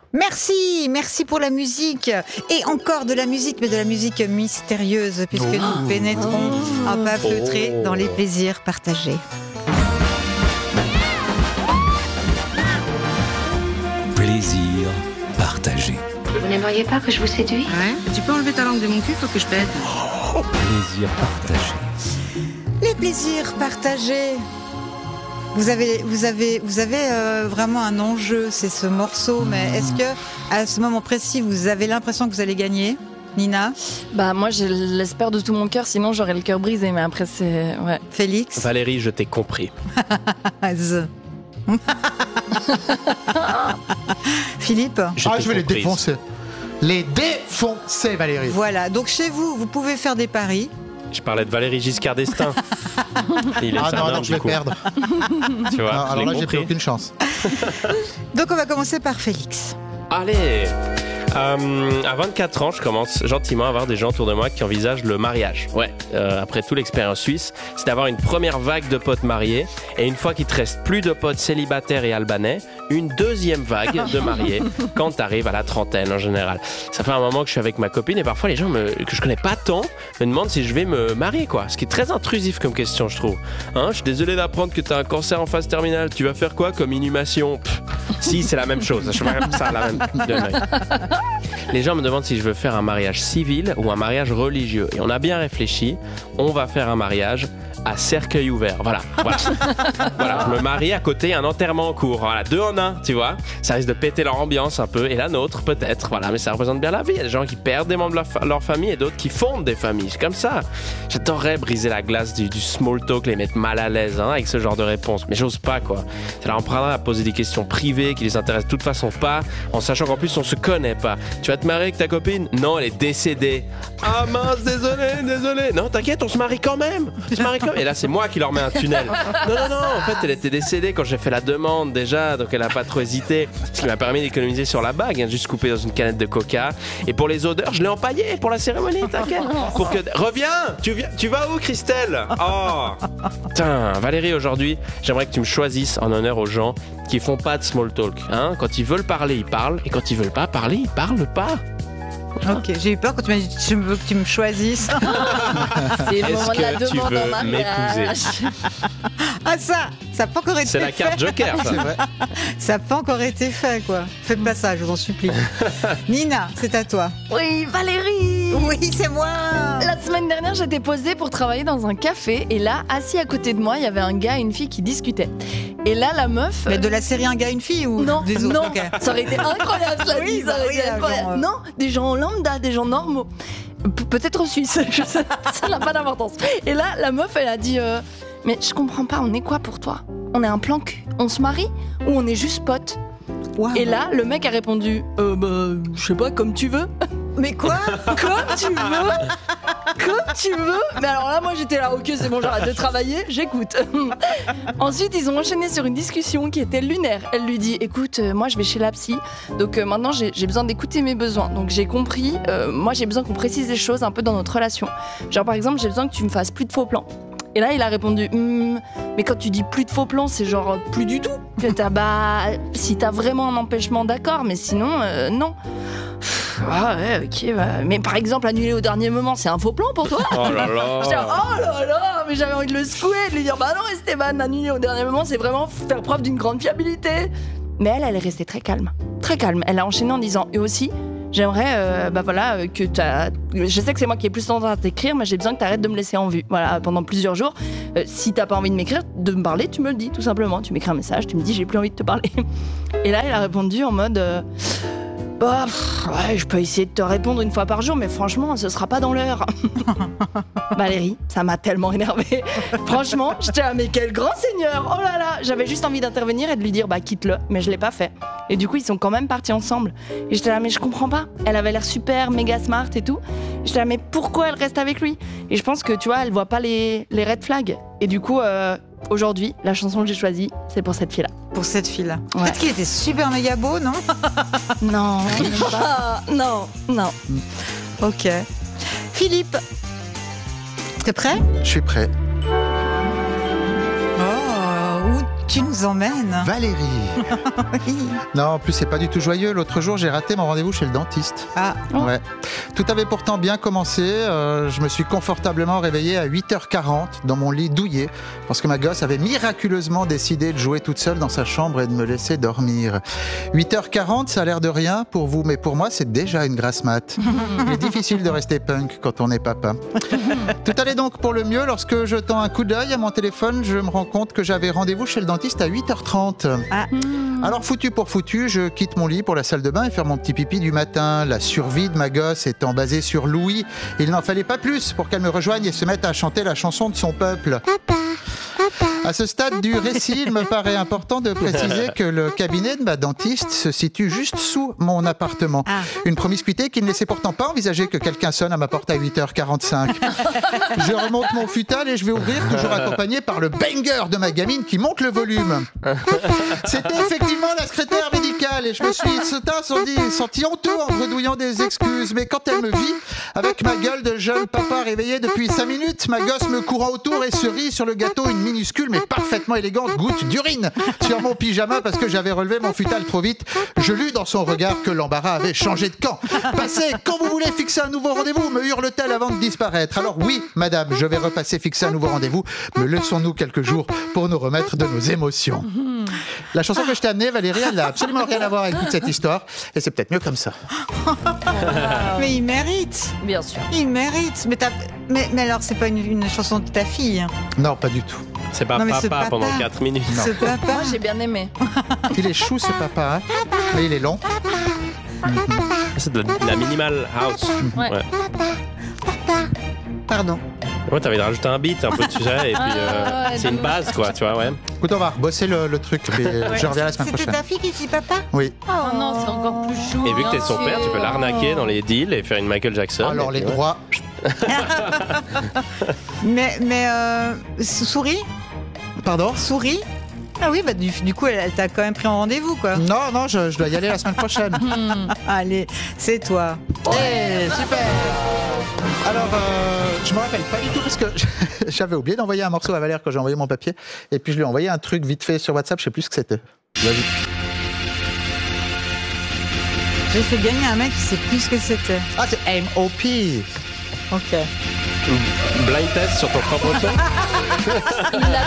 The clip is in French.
Merci pour la musique. Et encore de la musique, mais de la musique mystérieuse, puisque nous pénétrons un pas feutré dans les plaisirs partagés. Plaisir partagé. Vous n'aimeriez pas que je vous séduise ? Ouais, tu peux enlever ta langue de mon cul, faut que je pète. Plaisir partagé. Les plaisirs partagés. Vous avez vraiment un enjeu, c'est ce morceau, mais est-ce que à ce moment précis, vous avez l'impression que vous allez gagner, Nina? Bah moi je l'espère de tout mon cœur, sinon j'aurais le cœur brisé, mais après c'est... Ouais. Félix? Valérie, je t'ai compris. Philippe? Je vais les défoncer. Les défoncer, Valérie. Voilà, donc chez vous, vous pouvez faire des paris. Je parlais de Valérie Giscard d'Estaing. Il est non, je vais perdre. Tu vois, alors là, j'ai plus aucune chance. Donc on va commencer par Félix. Allez, à 24 ans, je commence gentiment à avoir des gens autour de moi qui envisagent le mariage. Ouais, après toute l'expérience suisse, c'est d'avoir une première vague de potes mariés et une fois qu'il te reste plus de potes célibataires et albanais, une deuxième vague de mariés quand t'arrives à la trentaine en général. Ça fait un moment que je suis avec ma copine et parfois les gens que je connais pas tant me demandent si je vais me marier, quoi. Ce qui est très intrusif comme question, je trouve. Hein, je suis désolé d'apprendre que t'as un cancer en phase terminale. Tu vas faire quoi comme inhumation? Si, c'est la même chose. Je fais comme ça, la même. Les gens me demandent si je veux faire un mariage civil ou un mariage religieux. Et on a bien réfléchi. On va faire un mariage à cercueil ouvert. Voilà. Voilà, je me marie à côté, un enterrement en cours. Voilà, 2 en 1, tu vois. Ça risque de péter leur ambiance un peu, et la nôtre peut-être. Voilà, mais ça représente bien la vie. Il y a des gens qui perdent des membres de leur famille et d'autres qui fondent des familles. C'est comme ça. J'adorerais briser la glace du small talk, les mettre mal à l'aise avec ce genre de réponse. Mais j'ose pas, quoi. Ça leur prendra à poser des questions privées qui les intéressent de toute façon pas, en sachant qu'en plus on se connaît pas. Tu vas te marier avec ta copine? Non, elle est décédée. Ah mince, désolé. Non, t'inquiète, on se marie quand même. Et là, c'est moi qui leur mets un tunnel. Non, en fait, elle était décédée quand j'ai fait la demande déjà, donc elle a pas trop hésité. Ce qui m'a permis d'économiser sur la bague, juste coupé dans une canette de coca. Et pour les odeurs, je l'ai empaillé pour la cérémonie, t'inquiète. Pour que... Reviens, tu vas où, Christelle? Oh putain, Valérie, aujourd'hui, j'aimerais que tu me choisisses en honneur aux gens qui font pas de small talk. Hein, quand ils veulent parler, ils parlent. Et quand ils veulent pas parler, ils parlent pas. Ok, j'ai eu peur quand tu m'as dit je veux que tu me choisisses. C'est le moment de la Est-ce que tu demande en veux mariage. m'épouser? Ah ça n'a pas encore été fait. C'est la carte Joker, ça. C'est vrai. Ça n'a pas encore été fait, quoi. Faites pas ça, je vous en supplie. Nina, c'est à toi. Oui, Valérie. Oui, c'est moi. La semaine dernière, j'étais posée pour travailler dans un café et là, assis à côté de moi, il y avait un gars et une fille qui discutaient. Et là, la meuf... Mais de la série Un gars, une fille ou Non, des autres? non, Ok. ça aurait été incroyable, cela Oui, dit, ça aurait oui, été incroyable. genre, Non, des gens lambda, des gens normaux. Peut-être suisses, je sais, ça n'a pas d'importance. Et là, la meuf, elle a dit mais je comprends pas, on est quoi pour toi? On est un plan cul? On se marie? Ou on est juste potes? Wow. Et là, le mec a répondu je sais pas, comme tu veux. Mais quoi? Comme tu veux. Comme tu veux. Mais alors là, moi j'étais là, ok, c'est bon, j'arrête de travailler, j'écoute. Ensuite, ils ont enchaîné sur une discussion qui était lunaire. Elle lui dit, écoute, moi je vais chez la psy, donc maintenant j'ai besoin d'écouter mes besoins. Donc j'ai compris, moi j'ai besoin qu'on précise les choses un peu dans notre relation. Genre par exemple, j'ai besoin que tu me fasses plus de faux plans. Et là, il a répondu, mais quand tu dis plus de faux plans, c'est genre plus du tout. Si t'as vraiment un empêchement, d'accord, mais sinon, non. Ah ouais, ok, bah. Mais par exemple, annuler au dernier moment, c'est un faux plan pour toi? Oh là là. J'étais oh là là, mais j'avais envie de le secouer, de lui dire, bah non Esteban, annuler au dernier moment, c'est vraiment faire preuve d'une grande fiabilité. Mais elle est restée très calme. Très calme. Elle a enchaîné en disant, et aussi, j'aimerais que je sais que c'est moi qui ai plus tendance à t'écrire, mais j'ai besoin que t'arrêtes de me laisser en vue. Voilà, pendant plusieurs jours. Si t'as pas envie de m'écrire, de me parler, tu me le dis, tout simplement. Tu m'écris un message, tu me dis j'ai plus envie de te parler. Et là, elle a répondu en mode ouais, je peux essayer de te répondre une fois par jour, mais franchement, ce sera pas dans l'heure. Valérie, ça m'a tellement énervée. Franchement, j'étais là, mais quel grand seigneur. Oh là là, j'avais juste envie d'intervenir et de lui dire quitte-le, mais je l'ai pas fait. Et du coup, ils sont quand même partis ensemble. Et j'étais là, mais je comprends pas. Elle avait l'air super, méga smart et tout. J'étais là, mais pourquoi elle reste avec lui? Et je pense que, tu vois, elle voit pas les red flags. Et du coup, aujourd'hui, la chanson que j'ai choisie, c'est pour cette fille-là. Pour cette fille-là. Ouais. Peut-être qu'il était super méga beau, non? Non, non. Ok. Philippe, t'es prêt? Je suis prêt. Oh, tu nous emmènes? Valérie. Oui. Non, en plus, c'est pas du tout joyeux. L'autre jour, j'ai raté mon rendez-vous chez le dentiste. Ah, Ouais. Tout avait pourtant bien commencé. Je me suis confortablement réveillé à 8h40 dans mon lit douillet parce que ma gosse avait miraculeusement décidé de jouer toute seule dans sa chambre et de me laisser dormir. 8h40, ça a l'air de rien pour vous, mais pour moi, c'est déjà une grasse mat. Il est difficile de rester punk quand on est papa. Tout allait donc pour le mieux lorsque, jetant un coup d'œil à mon téléphone, je me rends compte que j'avais rendez-vous chez le dentiste à 8h30. Ah. Alors foutu pour foutu, je quitte mon lit pour la salle de bain et faire mon petit pipi du matin. La survie de ma gosse étant basée sur Louis, il n'en fallait pas plus pour qu'elle me rejoigne et se mette à chanter la chanson de son peuple. À ce stade du récit, il me paraît important de préciser que le cabinet de ma dentiste se situe juste sous mon appartement. Ah. Une promiscuité qui ne laissait pourtant pas envisager que quelqu'un sonne à ma porte à 8h45. Je remonte mon futal et je vais ouvrir, toujours accompagné par le banger de ma gamine qui monte le volume. C'était effectivement la secrétaire médicale et je me suis senti honteux en bredouillant des excuses. Mais quand elle me vit, avec ma gueule de jeune papa réveillé depuis 5 minutes, ma gosse me courant autour et cerise sur le gâteau, une minuscule mais parfaitement élégante goutte d'urine sur mon pyjama parce que j'avais relevé mon futal trop vite. Je lus dans son regard que l'embarras avait changé de camp. Passez, quand vous voulez fixer un nouveau rendez-vous, me hurle-t-elle avant de disparaître. Alors oui, madame, je vais repasser fixer un nouveau rendez-vous. Me laissons-nous quelques jours pour nous remettre de nos émotions. La chanson que je t'ai amenée, Valérie, elle n'a absolument rien à voir avec toute cette histoire. Et c'est peut-être mieux comme ça. mais il mérite. Bien sûr. Il mérite. Mais alors, c'est pas une chanson de ta fille? Non, pas du tout. C'est pas Non, mais ce papa papa. pendant 4 minutes. Ce papa. Moi, j'ai bien aimé. Il est chou, ce papa, hein, mais il est long. C'est de la minimal house. Ouais. Pardon. Ouais, t'avais rajouté un beat un peu, tu sais, et puis ouais, c'est une base, quoi, tu vois, ouais. Écoute, on va bosser le truc. Mais je reviens la semaine C'était prochaine. ta fille qui dit papa? Oui. Oh non, c'est encore plus chou. Et vu que t'es bien son père, tu sûr. peux l'arnaquer dans les deals et faire une Michael Jackson. Alors, et les puis, ouais. droits. Mais souris? Pardon? Souris? Ah oui, bah du coup, elle t'a quand même pris en rendez-vous, quoi. Non, je dois y aller la semaine prochaine. Allez, c'est toi. Hey, super! Alors, je me rappelle pas du tout parce que j'avais oublié d'envoyer un morceau à Valère quand j'ai envoyé mon papier. Et puis je lui ai envoyé un truc vite fait sur WhatsApp, je sais plus ce que c'était. Vas-y. J'ai fait gagner un mec qui sait plus ce que c'était. Ah, c'est M.O.P. Ok. Blind test sur ton propre son. Il l'a